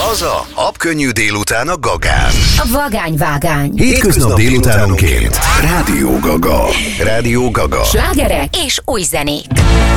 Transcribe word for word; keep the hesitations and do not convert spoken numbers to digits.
Az a habkönnyű délután a Gagán. A vagányvágány. Hétköznap délutánonként. Rádió Gaga. Rádió Gaga. Slágerek és új zenék.